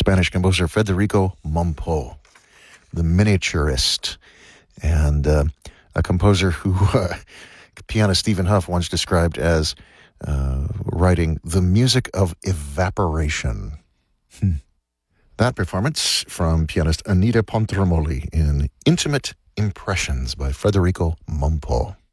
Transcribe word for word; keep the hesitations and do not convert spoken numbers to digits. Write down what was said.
Spanish composer Federico Mompo, the miniaturist, and uh, a composer who uh, pianist Stephen Huff once described as uh, writing the music of evaporation. Hmm. That performance from pianist Anita Pontremoli in Intimate Impressions by Federico Mompo.